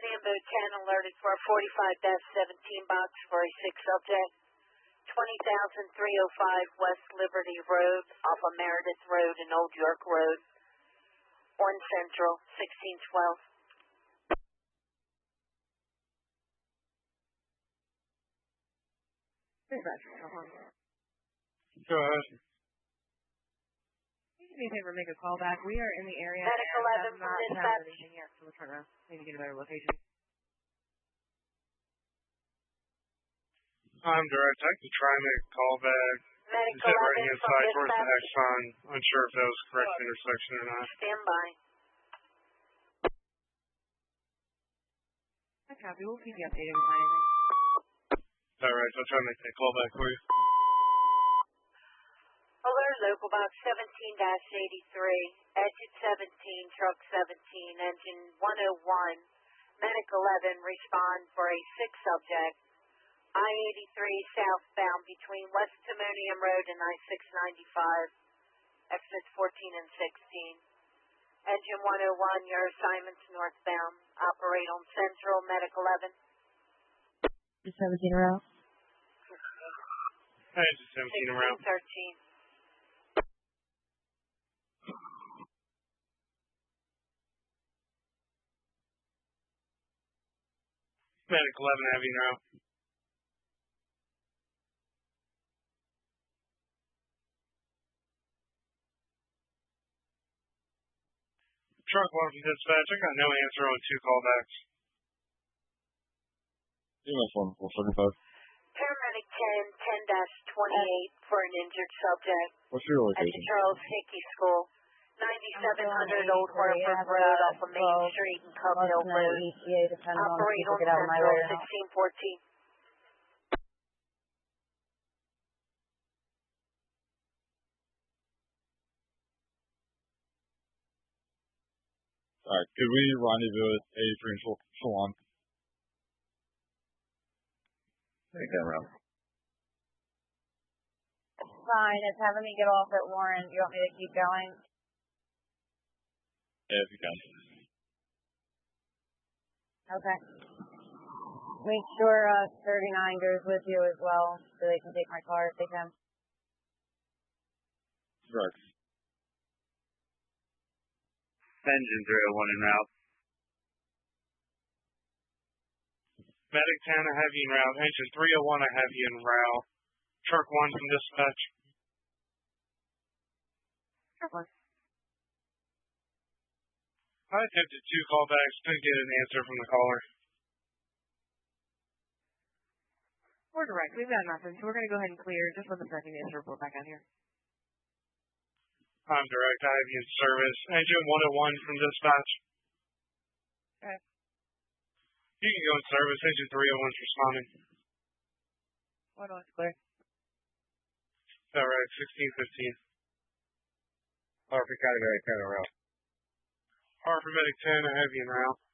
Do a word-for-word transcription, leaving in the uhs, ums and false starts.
Sambo ten alerted for a forty-five seventeen box for a six subject. twenty thousand three oh five West Liberty Road off of Meredith Road and Old York Road. one Central, sixteen twelve. Go ahead. Do me a favor, make a call back. We are in the area. Medic eleven from dispatch. Anything yet, so we're trying to maybe get a better location. I'm direct. I can try and make a call back. Medic Is that right eleven from inside towards the dispatch. next sign? Unsure if that was the correct intersection or not. Stand by. I copy. We'll keep you updated with anything. All right, so I'll try and make that call back for you. Alert local box seventeen eighty-three, exit seventeen, truck seventeen, engine one oh one, medic eleven respond for a six subject, I eighty-three southbound between West Timonium Road and I six ninety-five, exits fourteen and sixteen. Engine one oh one, your assignment's northbound, operate on Central, medic eleven. seventeen around. Hey, just seventeen around. thirteen. Medic eleven heavy now. Truck one from dispatch. I got no answer on two callbacks. E M S one four seventy-five. Paramedic ten, ten twenty-eight for an injured subject. What's your At the location? Charles Hickey School, ninety-seven hundred Old Hartford Road off of Main Street and Cub Hill Road. Operate on Central, sixteen fourteen. Alright, could we rendezvous at eighty-three and Shalon? Make that round. Fine, it's having me get off at Warren. You want me to keep going? Yeah, if you can. Okay. Make sure uh, thirty-nine goes with you as well, so they can take my car if they can. Right. Engine three oh one en route. Medic ten, I have you en route. Engine three oh one, I have you en route. Truck one from dispatch. Truck one. I attempted two callbacks, didn't get an answer from the caller. We're direct. We've got nothing, so we're going to go ahead and clear. Just let the second answer report back out here. I'm direct. I have you in service. Engine one oh one from dispatch. Okay. You can go in service. Engine three oh one's responding. What else? Clear. All right, sixteen fifteen. Harper category, kind of route. Harper medic ten, I have you in route.